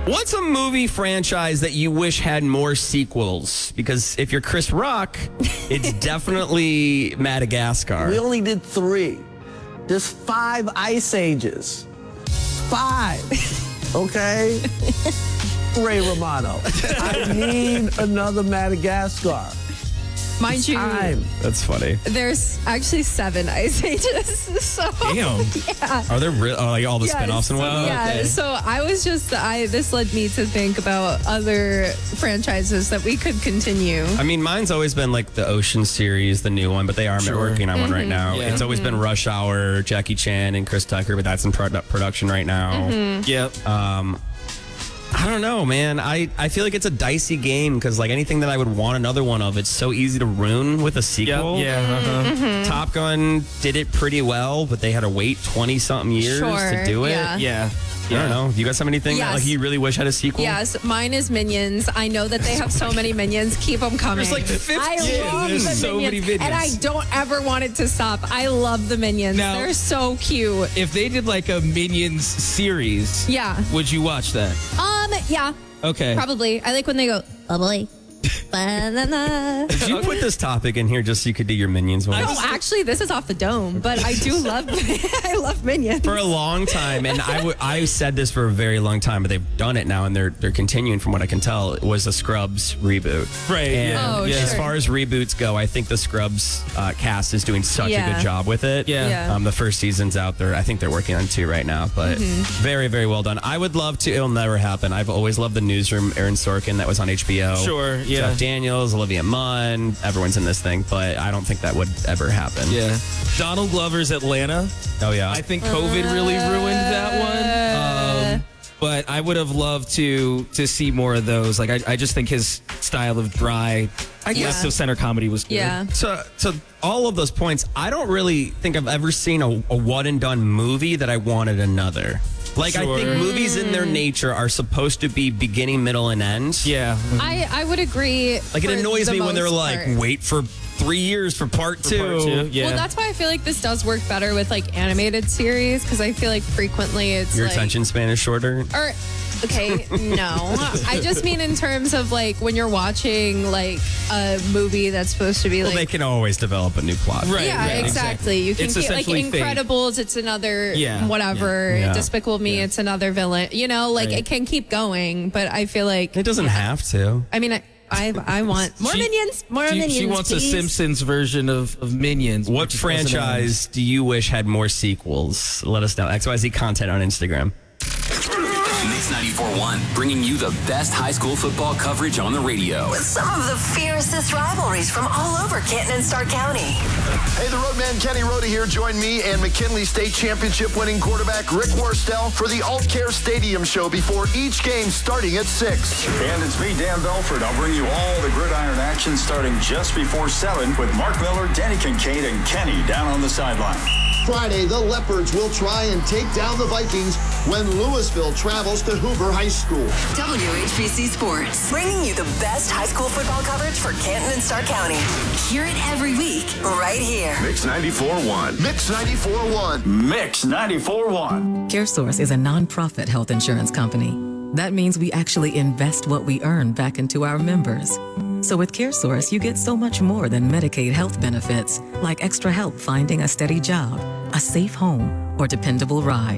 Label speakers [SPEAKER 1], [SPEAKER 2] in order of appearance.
[SPEAKER 1] What's a movie franchise that you wish had more sequels? Because if you're Chris Rock, it's definitely Madagascar.
[SPEAKER 2] We only did 3. There's 5 Ice Ages. 5. Okay? Ray Romano. I need another Madagascar.
[SPEAKER 3] Mind you,
[SPEAKER 1] That's funny.
[SPEAKER 3] there's actually 7 Ice Ages. So,
[SPEAKER 4] Damn.
[SPEAKER 3] yeah.
[SPEAKER 1] Are there like all the
[SPEAKER 3] Yes.
[SPEAKER 1] spinoffs and whatnot?
[SPEAKER 3] Yeah,
[SPEAKER 1] Okay.
[SPEAKER 3] so I was just, this led me to think about other franchises that we could continue.
[SPEAKER 1] I mean, mine's always been like the Ocean series, the new one, but they are working on one right now.
[SPEAKER 4] Yeah.
[SPEAKER 1] It's always been Rush Hour, Jackie Chan, and Chris Tucker, but that's in production right now.
[SPEAKER 4] Yep.
[SPEAKER 1] I don't know, man. I feel like it's a dicey game because like anything that I would want another one of, it's so easy to ruin with a sequel. Top Gun did it pretty well, but they had to wait 20-something years to do it.
[SPEAKER 3] yeah.
[SPEAKER 4] Yeah.
[SPEAKER 1] I don't know. You got so many things that
[SPEAKER 3] Yes.
[SPEAKER 1] like you really wish had a sequel?
[SPEAKER 3] Yes, mine is Minions. I know that they have so many Minions. Keep them coming.
[SPEAKER 1] There's like 50.
[SPEAKER 3] I
[SPEAKER 4] Yeah,
[SPEAKER 3] love
[SPEAKER 4] there's
[SPEAKER 3] the
[SPEAKER 4] so many
[SPEAKER 3] Minions, and I
[SPEAKER 4] Minions.
[SPEAKER 3] don't ever want it to stop. I love the Minions.
[SPEAKER 4] Now-
[SPEAKER 3] They're so cute.
[SPEAKER 4] If they did like a Minions series,
[SPEAKER 3] Yeah.
[SPEAKER 4] would you watch that?
[SPEAKER 3] Yeah,
[SPEAKER 4] Okay.
[SPEAKER 3] probably. I like when they go, oh boy. Banana.
[SPEAKER 1] Did you put this topic in here just so you could do your Minions voice?
[SPEAKER 3] No, actually, this is off the dome, but I do love, I love Minions.
[SPEAKER 1] For a long time, and I said this for a very long time, but they've done it now, and they're continuing from what I can tell. It was a Scrubs reboot.
[SPEAKER 4] Right.
[SPEAKER 1] And
[SPEAKER 3] Oh,
[SPEAKER 4] yeah.
[SPEAKER 1] as
[SPEAKER 3] sure.
[SPEAKER 1] far as reboots go, I think the Scrubs cast is doing such a
[SPEAKER 3] Yeah.
[SPEAKER 1] good job with it.
[SPEAKER 4] Yeah.
[SPEAKER 1] The first season's out there. I think they're working on 2 right now, but very, very well done. I would love to. It'll never happen. I've always loved the Newsroom, Aaron Sorkin, that was on HBO.
[SPEAKER 4] Sure, yeah.
[SPEAKER 1] Jeff Daniels, Olivia Munn, everyone's in this thing, but I don't think that would ever happen.
[SPEAKER 4] Yeah. Donald Glover's Atlanta.
[SPEAKER 1] Oh, yeah.
[SPEAKER 4] I think COVID really ruined that one. But I would have loved to see more of those. Like I just think his style of dry, left of center comedy was good.
[SPEAKER 3] Yeah.
[SPEAKER 1] So all of those points, I don't really think I've ever seen a one and done movie that I wanted another. Like, I think
[SPEAKER 4] Sure.
[SPEAKER 1] movies in their nature are supposed to be beginning, middle, and end.
[SPEAKER 4] Yeah.
[SPEAKER 3] I would agree.
[SPEAKER 1] Like, it
[SPEAKER 3] for
[SPEAKER 1] annoys
[SPEAKER 3] the
[SPEAKER 1] me when they're
[SPEAKER 3] most
[SPEAKER 1] like,
[SPEAKER 3] part.
[SPEAKER 1] wait for 3 years for part two.
[SPEAKER 4] Part 2. Yeah.
[SPEAKER 3] Well, that's why I feel like this does work better with like animated series because I feel like frequently it's
[SPEAKER 1] Your
[SPEAKER 3] like,
[SPEAKER 1] attention span is shorter.
[SPEAKER 3] Or okay, no. I just mean in terms of like when you're watching like a movie that's supposed to be
[SPEAKER 1] Well,
[SPEAKER 3] like.
[SPEAKER 1] they can always develop a new plot.
[SPEAKER 4] Right.
[SPEAKER 3] Yeah, exactly. You can
[SPEAKER 4] It's
[SPEAKER 3] keep, like
[SPEAKER 4] essentially fate.
[SPEAKER 3] Incredibles. It's another
[SPEAKER 4] Yeah,
[SPEAKER 3] whatever.
[SPEAKER 1] yeah.
[SPEAKER 3] Despicable Me. It's another villain. You know, like
[SPEAKER 4] Right.
[SPEAKER 3] it can keep going. But I feel like
[SPEAKER 1] It doesn't have to.
[SPEAKER 3] I mean, I want more minions. More minions.
[SPEAKER 4] She wants
[SPEAKER 3] please.
[SPEAKER 4] a Simpsons version of Minions.
[SPEAKER 1] What
[SPEAKER 4] which doesn't
[SPEAKER 1] franchise do you wish had more sequels? Let us know. XYZ content on Instagram.
[SPEAKER 5] Mix 94.1, bringing you the best high school football coverage on the radio.
[SPEAKER 6] With some of the fiercest rivalries from all over Canton and Stark County.
[SPEAKER 7] Hey, the Roadman Kenny Rhoda here. Join me and McKinley State Championship winning quarterback Rick Worstel for the Alt Care Stadium show before each game starting at 6.
[SPEAKER 8] And it's me, Dan Belford. I'll bring you all the gridiron action starting just before 7 with Mark Miller, Danny Kincaid, and Kenny down on the sideline.
[SPEAKER 7] Friday, the Leopards will try and take down the Vikings when Louisville travels to Hoover High School.
[SPEAKER 6] WHBC Sports. Bringing you the best high school football coverage for Canton and Stark County. Hear it every week, right here.
[SPEAKER 8] Mix 94.1.
[SPEAKER 7] Mix 94.1.
[SPEAKER 8] Mix 94.1.
[SPEAKER 9] CareSource is a nonprofit health insurance company. That means we actually invest what we earn back into our members. So with CareSource, you get so much more than Medicaid health benefits, like extra help finding a steady job, a safe home, or dependable ride.